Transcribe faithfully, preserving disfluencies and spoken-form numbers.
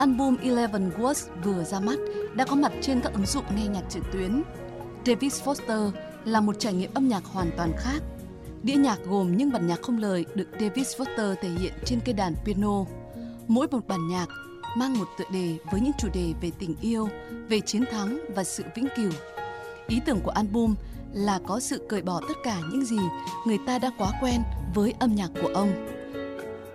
Album Eleven Words vừa ra mắt đã có mặt trên các ứng dụng nghe nhạc trực tuyến. David Foster là một trải nghiệm âm nhạc hoàn toàn khác. Đĩa nhạc gồm những bản nhạc không lời được David Foster thể hiện trên cây đàn piano. Mỗi một bản nhạc mang một tựa đề với những chủ đề về tình yêu, về chiến thắng và sự vĩnh cửu. Ý tưởng của album là có sự cởi bỏ tất cả những gì người ta đã quá quen với âm nhạc của ông.